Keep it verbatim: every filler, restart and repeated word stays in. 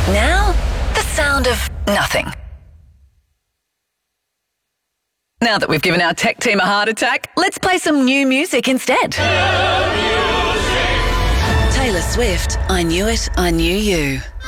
Now, the sound of nothing. Now that we've given our tech team a heart attack, let's play some new music instead. Taylor Swift, I Knew It, I Knew You.